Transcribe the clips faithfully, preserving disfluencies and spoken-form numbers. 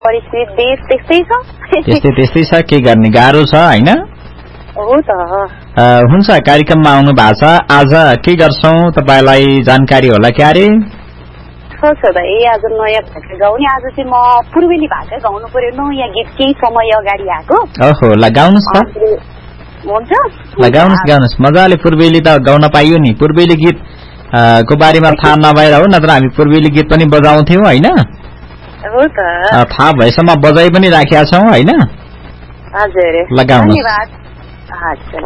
परिस्थिति देश त्यस्तै छ त्यस्तै त्यस्तै छ के गर्ने गाह्रो छ हैन हो त हुन्छ कार्यक्रममा आउनु भएको छ आज के गर्छौं तपाईलाई जानकारी होला क्यारे छ छ भाइ आज नयाँ भाका गाउने आज चाहिँ म पूर्वेली भाका गाउनु पर्यो नयाँ गीत केही समय अगाडि आएको ओहो ल गाउनुस् त हुन्छ ल गाउनुस् गाउनुस् मजाले पूर्वेली त गाउन पाइयो नि पूर्वेली गीत को बारेमा थाहा नभएर हो नत्र हामी पूर्वेली गीत पनि बजाउँथ्यौं हैन हो त थाहा भएसम्म बजाइ पनि राखेका छौं हैन हजुर लगाउनुस् धन्यवाद अच्छा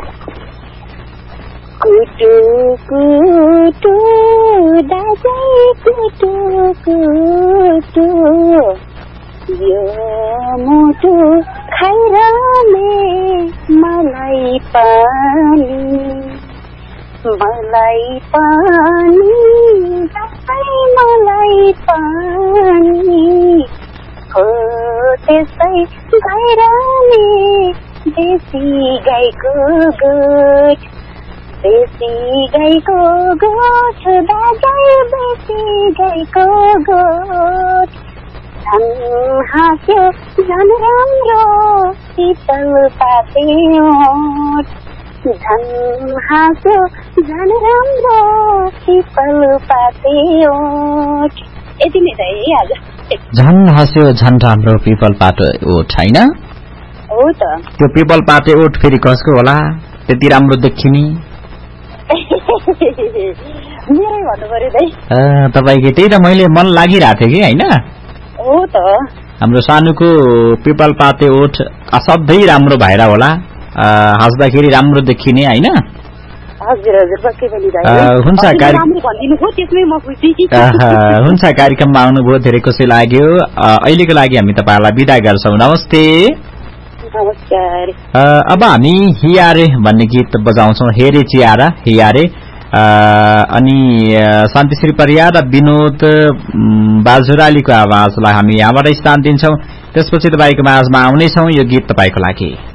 कुटु कुटु दाजै कुटु कुटु यो मुटु खाइरहने मलाई पानी मलाई पानी मलाई पानी हो त्यसै गाइरहने देशी गाईको गोठ देशी गाईको गोठ दाजै देशी गाईको गोठ झन् हाँस्यो झन् राम्रो शीतल पाते ओठ झन् हाँस्यो झन् राम्रो शीतल पाते ओठ यति नै त है आज झन् हाँस्यो झन् राम्रो पिपल पाते ओठ हैन हो त त्यो पिपल पाते ओठ फेरि कसको होला त्यति राम्रो देखिने मेरै भन्नु पर्यो दाइ तपाईको त्यही त मैले मन लागिरहेको थियो कि हैन हो त हाम्रो सानुको पिपल पाते ओठ असाध्यै राम्रो भएर होला हाँस्दाखेरि राम्रो देखिने हैन हजुर हजुर पक्कै पनि दाइ हुन्छ राम्रो भनिदिनु भयो त्यसमै म खुसी हुन्छ कार्यक्रममा आउनुभयो धेरै खुसी लाग्यो अहिलेको लागि हामी तपाईहरुलाई बिदा गर्छौं नमस्ते नमस्कार अब हामी हियारे भन्ने गीत बजाउँछौं हेरे चियारा हियारे अनि शान्तिश्री परियार र विनोद बाजुरालीको आवाजलाई हामी यहाँबाट स्थान दिन्छौं त्यसपछि तपाईको माझमा आउनेछौं यो गीत तपाईको लागि